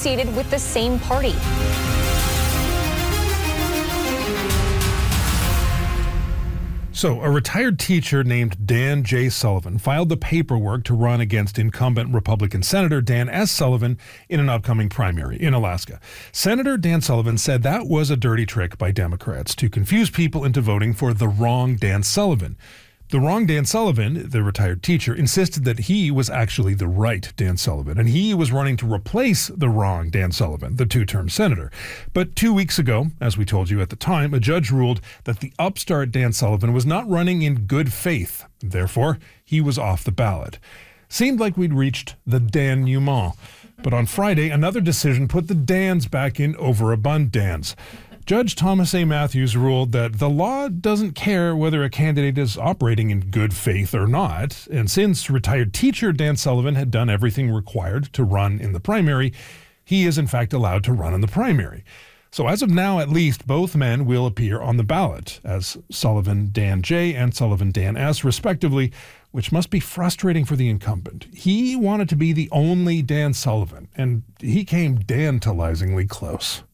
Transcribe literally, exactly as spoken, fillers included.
associated with the same party. So, a retired teacher named Dan J. Sullivan filed the paperwork to run against incumbent Republican Senator Dan S. Sullivan in an upcoming primary in Alaska. Senator Dan Sullivan said that was a dirty trick by Democrats to confuse people into voting for the wrong Dan Sullivan. The wrong Dan Sullivan, the retired teacher, insisted that he was actually the right Dan Sullivan, and he was running to replace the wrong Dan Sullivan, the two-term senator. But two weeks ago, as we told you at the time, a judge ruled that the upstart Dan Sullivan was not running in good faith. Therefore, he was off the ballot. Seemed like we'd reached the denouement. But on Friday, another decision put the Dans back in overabundance. Judge Thomas A. Matthews ruled that the law doesn't care whether a candidate is operating in good faith or not, and since retired teacher Dan Sullivan had done everything required to run in the primary, he is in fact allowed to run in the primary. So as of now, at least, both men will appear on the ballot as Sullivan Dan J. and Sullivan Dan S., respectively, which must be frustrating for the incumbent. He wanted to be the only Dan Sullivan, and he came tantalizingly close.